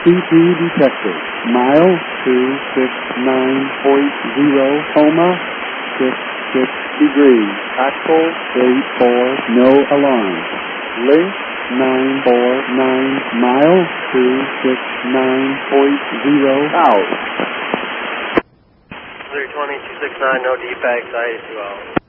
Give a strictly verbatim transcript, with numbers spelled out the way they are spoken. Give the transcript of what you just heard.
C P detected. Mile two six nine point zero, coma, six six degrees. Axle eight four, no alarm. Link nine four nine, mile two six nine point zero, out. three twenty, two six nine, no defects, I eighty-two out.